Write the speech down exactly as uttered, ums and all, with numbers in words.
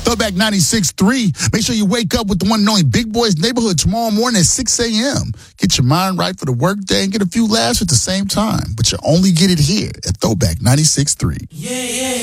Throwback ninety-six point three. Make sure you wake up with the one and only Big Boys Neighborhood tomorrow morning at six a.m. Get your mind right for the workday and get a few laughs at the same time. But you only get it here at Throwback ninety-six point three. Yeah, yeah.